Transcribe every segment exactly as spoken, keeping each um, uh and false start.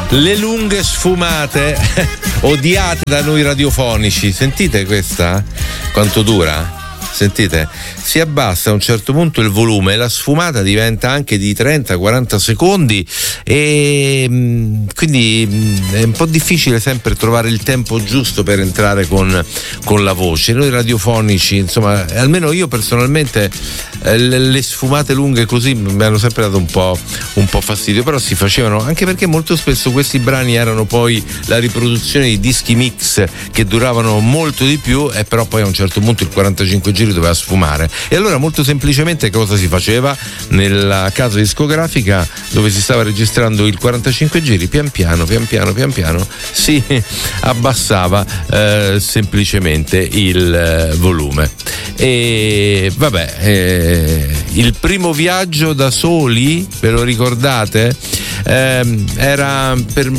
Le lunghe sfumate odiate da noi radiofonici. Sentite questa? Quanto dura? Sentite? Si abbassa a un certo punto il volume e la sfumata diventa anche di trenta quaranta secondi e quindi è un po' difficile sempre trovare il tempo giusto per entrare con, con la voce. Noi radiofonici, insomma, almeno io personalmente eh, le sfumate lunghe così mi hanno sempre dato un po', un po' fastidio, però si facevano anche perché molto spesso questi brani erano poi la riproduzione di dischi mix che duravano molto di più e però poi a un certo punto il quarantacinque giri doveva sfumare. E allora molto semplicemente cosa si faceva? Nella casa discografica dove si stava registrando il quarantacinque giri, pian piano pian piano pian piano si abbassava eh, semplicemente il eh, volume. E vabbè, eh, il primo viaggio da soli, ve lo ricordate? Eh, era per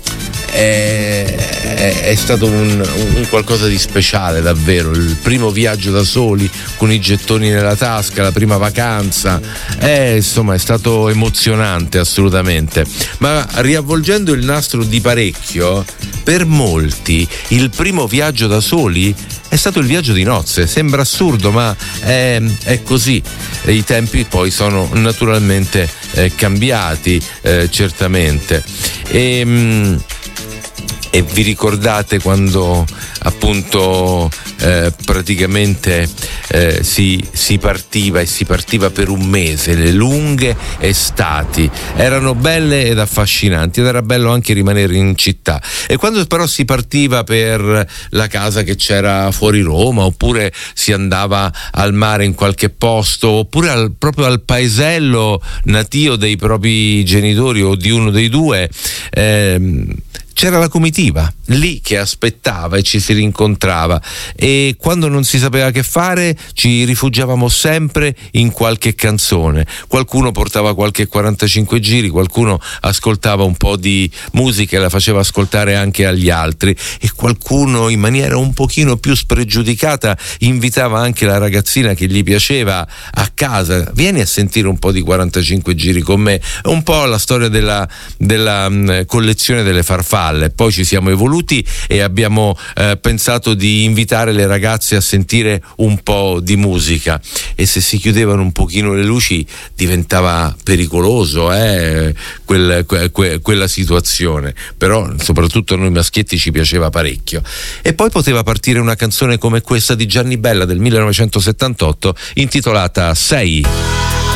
È, è, è stato un, un qualcosa di speciale davvero, il primo viaggio da soli con i gettoni nella tasca, la prima vacanza, è, insomma è stato emozionante assolutamente. Ma riavvolgendo il nastro di parecchio, per molti il primo viaggio da soli è stato il viaggio di nozze. Sembra assurdo, ma è, è così. I tempi poi sono naturalmente eh, cambiati, eh, certamente. E, mh, E vi ricordate quando appunto eh, praticamente eh, si, si partiva e si partiva per un mese, le lunghe estati erano belle ed affascinanti ed era bello anche rimanere in città. E quando però si partiva per la casa che c'era fuori Roma, oppure si andava al mare in qualche posto, oppure al, proprio al paesello natio dei propri genitori o di uno dei due, ehm, c'era la comitiva lì che aspettava e ci si rincontrava, e quando non si sapeva che fare ci rifugiavamo sempre in qualche canzone. Qualcuno portava qualche quarantacinque giri, qualcuno ascoltava un po' di musica e la faceva ascoltare anche agli altri, e qualcuno in maniera un pochino più spregiudicata invitava anche la ragazzina che gli piaceva a casa: vieni a sentire un po' di quarantacinque giri con me. Un po' la storia della, della mh, collezione delle farfalle. Poi ci siamo evoluti e abbiamo eh, pensato di invitare le ragazze a sentire un po' di musica, e se si chiudevano un pochino le luci diventava pericoloso eh, quel, que, quella situazione. Però soprattutto a noi maschietti ci piaceva parecchio. E poi poteva partire una canzone come questa di Gianni Bella del millenovecentosettantotto intitolata Sei.